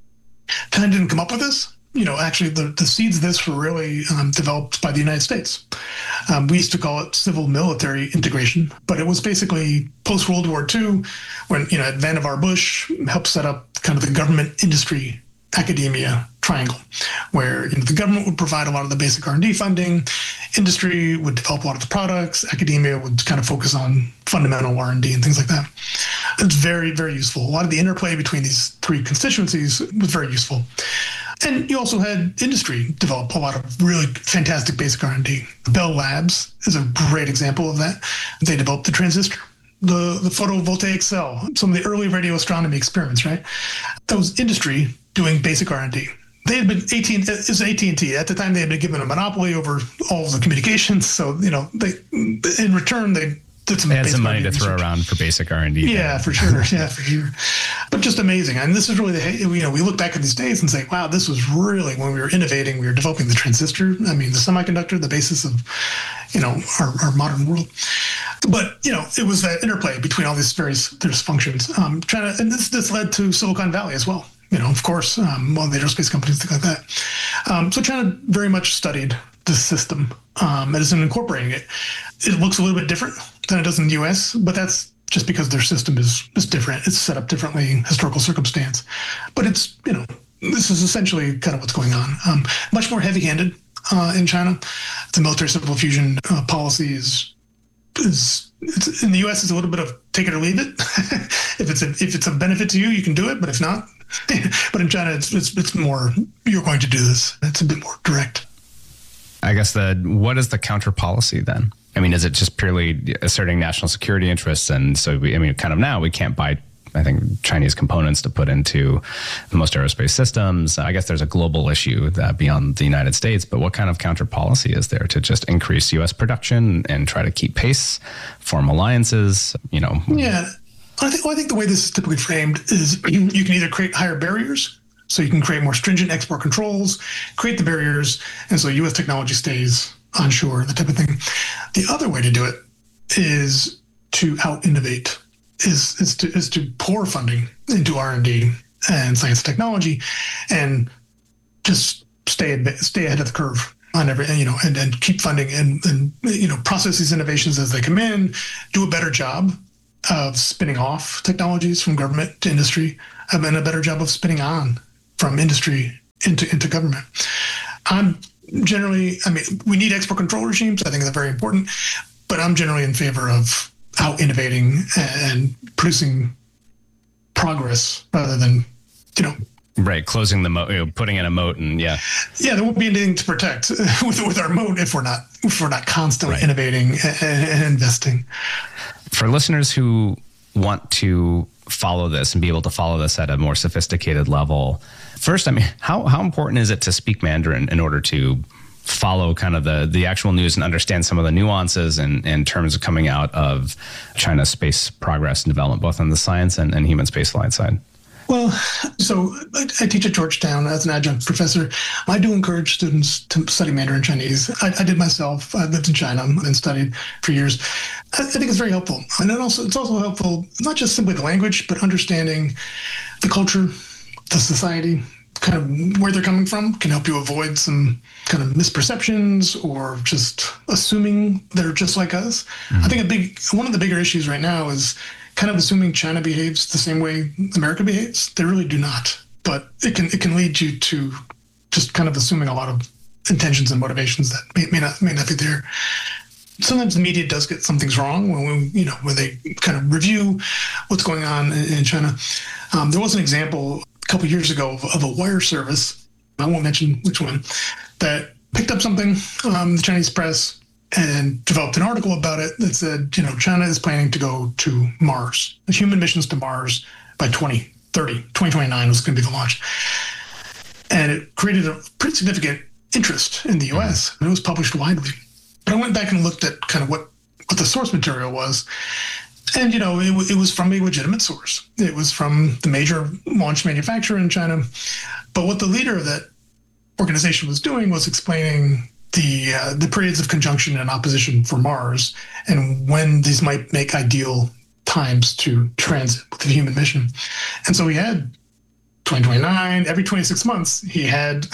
China didn't come up with this. You know, actually, the, the seeds of this were really um, developed by the United States. Um, we used to call it civil-military integration, but it was basically post-World War Two when, you know, Vannevar Bush helped set up kind of the government industry academia triangle, where, you know, the government would provide a lot of the basic R and D funding, industry would develop a lot of the products, academia would kind of focus on fundamental R and D and things like that. It's very, very useful. A lot of the interplay between these three constituencies was very useful. And you also had industry develop a lot of really fantastic basic R and D. Bell Labs is a great example of that. They developed the transistor, the, the photovoltaic cell, some of the early radio astronomy experiments, right? That was industry doing basic R and D. They had been A T and T, it was A T and T at the time. They had been given a monopoly over all of the communications. So, you know, they in return they did some. They had some money to research. throw around for basic R and D. Yeah, for sure. Yeah, for sure. But just amazing. And this is really the, you know, we look back at these days and say, wow, this was really when we were innovating, we were developing the transistor. I mean, the semiconductor, the basis of, you know, our, our modern world. But, you know, it was that interplay between all these various, various functions. Um, China, and this this led to Silicon Valley as well. You know, of course, um, all the aerospace companies, things like that. Um, so China very much studied the system um, and is incorporating it. It looks a little bit different than it does in the U S, but that's just because their system is, is different. It's set up differently, historical circumstance. But it's, you know, this is essentially kind of what's going on. Um, much more heavy-handed uh, in China. The military civil fusion uh, policy is, is it's, in the U S, it's a little bit of take it or leave it. if it's a, if it's a benefit to you, you can do it, but if not, but in China, it's, it's it's more, you're going to do this. It's a bit more direct. I guess the what is the counter policy then? I mean, is it just purely asserting national security interests? And so, we, I mean, kind of now we can't buy, I think, Chinese components to put into most aerospace systems. I guess there's a global issue that beyond the United States, but what kind of counter policy is there to just increase U S production and try to keep pace, form alliances, you know? Yeah. I think, well, I think the way this is typically framed is you can either create higher barriers, so you can create more stringent export controls, create the barriers, and so U S technology stays onshore, that type of thing. The other way to do it is to out-innovate is is to is to pour funding into R and D and science and technology, and just stay stay ahead of the curve on every, you know, and, and keep funding and, and, you know, process these innovations as they come in, do a better job of spinning off technologies from government to industry, and a better job of spinning on from industry into, into government. I'm generally, I mean, we need export control regimes. I think they're very important, but I'm generally in favor of out innovating and producing progress rather than, you know, right, closing the moat, you know, putting in a moat, and yeah, yeah, there won't be anything to protect with with our moat if we're not if we're not constantly right. innovating and, and investing. For listeners who want to follow this and be able to follow this at a more sophisticated level, first, I mean, how how important is it to speak Mandarin in order to follow kind of the the actual news and understand some of the nuances and, and terms coming out of China's space progress and development, both on the science and, and human spaceflight side? Well, so I, I teach at Georgetown as an adjunct professor. I do encourage students to study Mandarin Chinese. I, I did myself. I lived in China and studied for years. I, I think it's very helpful. And it also it's also helpful, not just simply the language, but understanding the culture, the society, kind of where they're coming from can help you avoid some kind of misperceptions or just assuming they're just like us. Mm-hmm. I think a big one of the bigger issues right now is kind of assuming China behaves the same way America behaves. They really do not, but it can it can lead you to just kind of assuming a lot of intentions and motivations that may, may not may not be there. Sometimes the media does get some things wrong when we, you know, when they kind of review what's going on in, in China. Um, there was an example a couple of years ago of, of a wire service, I won't mention which one, that picked up something um, the Chinese press and developed an article about it that said, you know, China is planning to go to Mars, human missions to Mars by twenty thirty. twenty twenty-nine was going to be the launch. And it created a pretty significant interest in the U S, mm-hmm. and it was published widely. But I went back and looked at kind of what, what the source material was. And, you know, it, it was from a legitimate source. It was from the major launch manufacturer in China. But what the leader of that organization was doing was explaining the uh, the periods of conjunction and opposition for Mars and when these might make ideal times to transit with the human mission. And so he had twenty twenty-nine, every twenty-six months, he had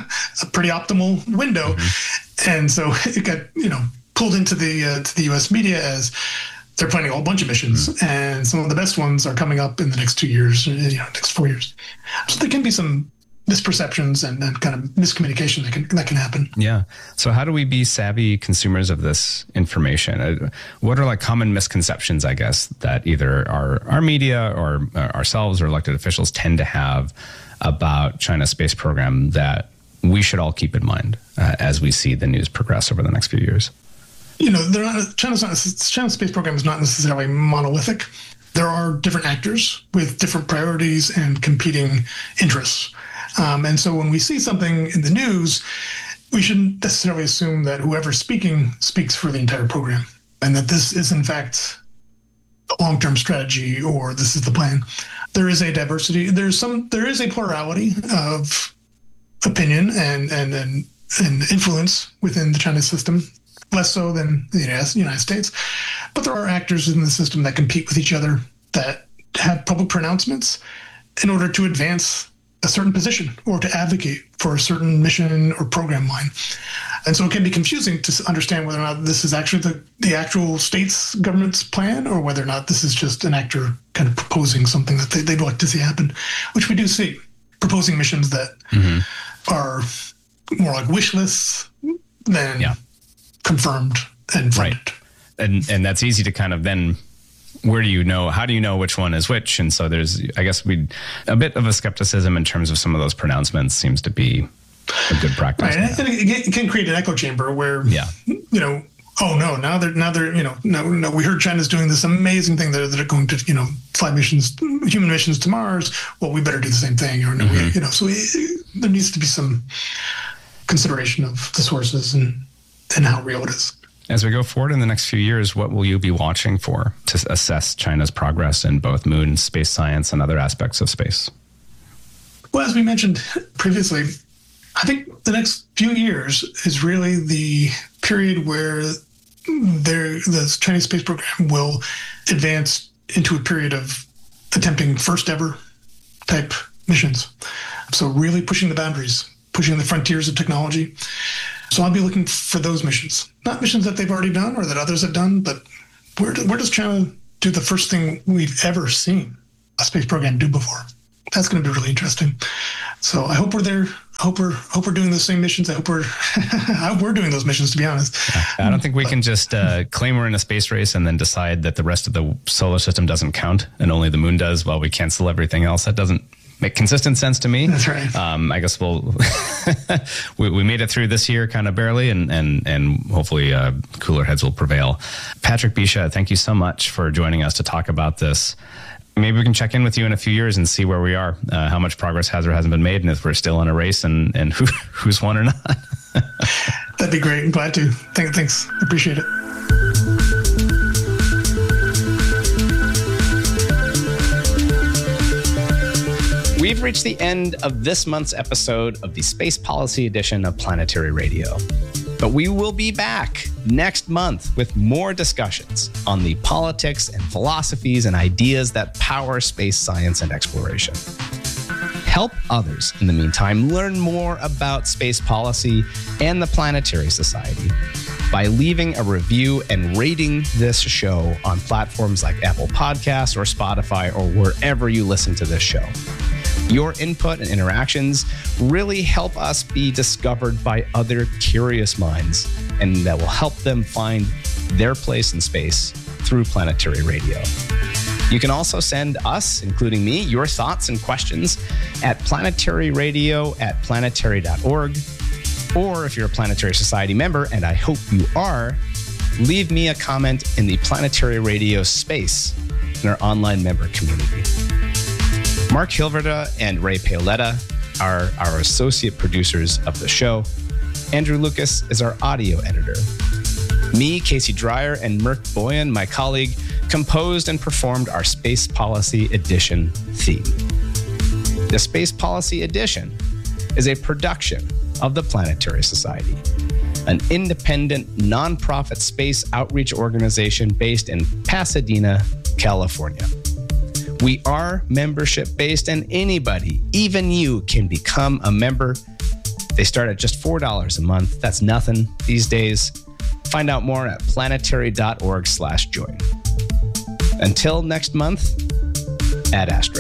a pretty optimal window. Mm-hmm. And so it got, you know, pulled into the uh, to the U S media as they're planning a whole bunch of missions. Mm-hmm. And some of the best ones are coming up in the next two years, you know, next four years. So there can be some misperceptions and, and kind of miscommunication that can that can happen. Yeah. So how do we be savvy consumers of this information? Uh, what are like common misconceptions, I guess, that either our our media or uh, ourselves or elected officials tend to have about China's space program that we should all keep in mind uh, as we see the news progress over the next few years? You know, they're not, China's not, China's space program is not necessarily monolithic. There are different actors with different priorities and competing interests. Um, and so when we see something in the news, we shouldn't necessarily assume that whoever's speaking speaks for the entire program and that this is, in fact, a long-term strategy or this is the plan. There is a diversity. There's some. There is a plurality of opinion and and and, and influence within the China system, less so than the United States. But there are actors in the system that compete with each other, that have public pronouncements in order to advance a certain position or to advocate for a certain mission or program line. And so it can be confusing to understand whether or not this is actually the, the actual state's government's plan or whether or not this is just an actor kind of proposing something that they, they'd like to see happen, which we do see, proposing missions that mm-hmm. are more like wish lists than yeah. confirmed and funded. Right. And, and that's easy to kind of then, where do you know, how do you know which one is which? And so there's, I guess we, a bit of a skepticism in terms of some of those pronouncements seems to be a good practice. Right. And it can create an echo chamber where, yeah. you know, oh no, now they're, now they're, you know, no, no, we heard China's doing this amazing thing that they're going to, you know, fly missions, human missions to Mars. Well, we better do the same thing. Or no, mm-hmm. we, you know, so it, there needs to be some consideration of the sources and, and how real it is. As we go forward in the next few years, what will you be watching for to assess China's progress in both moon, space science, and other aspects of space? Well, as we mentioned previously, I think the next few years is really the period where there, the Chinese space program will advance into a period of attempting first ever type missions. So really pushing the boundaries, pushing the frontiers of technology. So I'll be looking for those missions, not missions that they've already done or that others have done, but where, do, where does China do the first thing we've ever seen a space program do before? That's going to be really interesting. So I hope we're there. I hope we're hope we're doing the same missions. I hope we're I hope we're doing those missions, to be honest. I don't think we but, can just uh, claim we're in a space race and then decide that the rest of the solar system doesn't count and only the moon does while we cancel everything else. That doesn't make consistent sense to me. That's right. Um, I guess we'll we, we made it through this year kind of barely, and and and hopefully uh, cooler heads will prevail. Patrick Bisha, thank you so much for joining us to talk about this. Maybe we can check in with you in a few years and see where we are, uh, how much progress has or hasn't been made, and if we're still in a race and, and who who's won or not. That'd be great. I'm glad to. Thank, thanks. Appreciate it. We've reached the end of this month's episode of the Space Policy Edition of Planetary Radio. But we will be back next month with more discussions on the politics and philosophies and ideas that power space science and exploration. Help others, in the meantime, learn more about space policy and the Planetary Society by leaving a review and rating this show on platforms like Apple Podcasts or Spotify or wherever you listen to this show. Your input and interactions really help us be discovered by other curious minds, and that will help them find their place in space through Planetary Radio. You can also send us, including me, your thoughts and questions at planetaryradio at planetary dot org. Or if you're a Planetary Society member, and I hope you are, leave me a comment in the Planetary Radio space in our online member community. Mark Hilverda and Ray Paoletta are our associate producers of the show. Andrew Lucas is our audio editor. Me, Casey Dreyer, and Merk Boyan, my colleague, composed and performed our Space Policy Edition theme. The Space Policy Edition is a production of the Planetary Society, an independent, nonprofit space outreach organization based in Pasadena, California. We are membership-based, and anybody, even you, can become a member. They start at just four dollars a month. That's nothing these days. Find out more at planetary dot org slash join. Until next month, Ad Astra.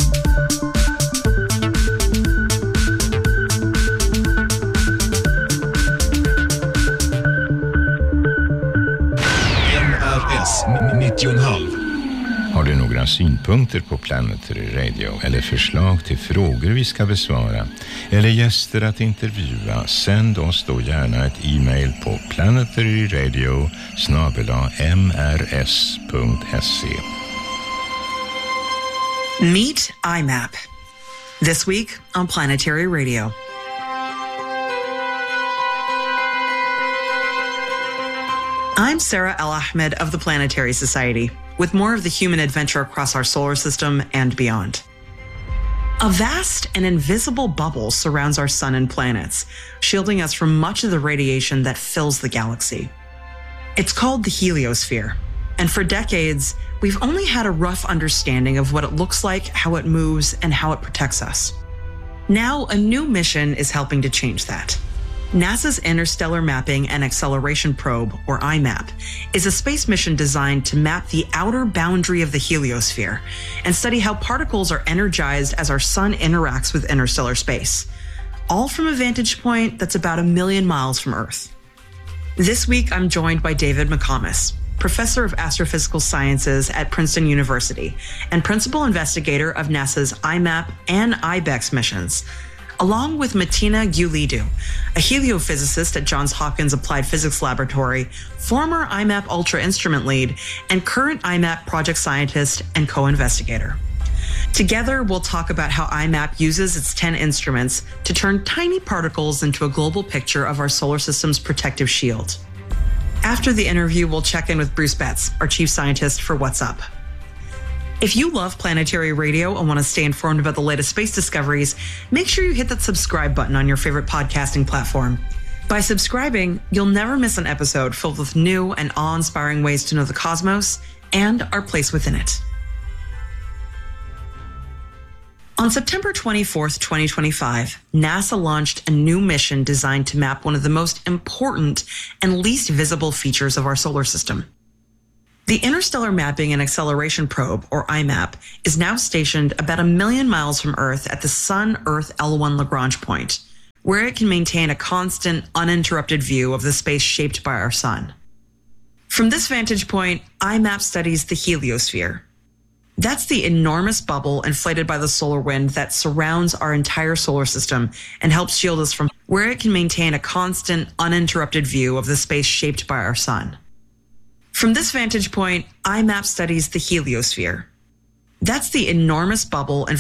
N R S nittio komma fem. Har du några synpunkter på Planetary Radio eller förslag till frågor vi ska besvara eller gäster att intervjua, sänd oss då gärna ett e-mail på planetaryradio snabel-a m r s punkt s e. Meet I M A P. This week on Planetary Radio. I'm Sarah El-Ahmed of the Planetary Society, with more of the human adventure across our solar system and beyond. A vast and invisible bubble surrounds our sun and planets, shielding us from much of the radiation that fills the galaxy. It's called the heliosphere, and for decades, we've only had a rough understanding of what it looks like, how it moves, and how it protects us. Now, a new mission is helping to change that. NASA's Interstellar Mapping and Acceleration Probe, or I M A P, is a space mission designed to map the outer boundary of the heliosphere and study how particles are energized as our sun interacts with interstellar space, all from a vantage point that's about a million miles from Earth. This week, I'm joined by David McComas, professor of astrophysical sciences at Princeton University and principal investigator of NASA's I M A P and I BEX missions, along with Martina Giulidou, a heliophysicist at Johns Hopkins Applied Physics Laboratory, former I M A P Ultra instrument lead, and current I M A P project scientist and co-investigator. Together, we'll talk about how I M A P uses its ten instruments to turn tiny particles into a global picture of our solar system's protective shield. After the interview, we'll check in with Bruce Betts, our chief scientist for What's Up. If you love Planetary Radio and want to stay informed about the latest space discoveries, make sure you hit that subscribe button on your favorite podcasting platform. By subscribing, you'll never miss an episode filled with new and awe-inspiring ways to know the cosmos and our place within it. On September twenty-fourth, twenty twenty-five, NASA launched a new mission designed to map one of the most important and least visible features of our solar system. The Interstellar Mapping and Acceleration Probe, or I MAP, is now stationed about a million miles from Earth at the Sun-Earth L one Lagrange point, where it can maintain a constant, uninterrupted view of the space shaped by our sun. From this vantage point, I MAP studies the heliosphere. That's the enormous bubble inflated by the solar wind that surrounds our entire solar system and helps shield us from where it can maintain a constant, uninterrupted view of the space shaped by our sun. From this vantage point, I MAP studies the heliosphere. That's the enormous bubble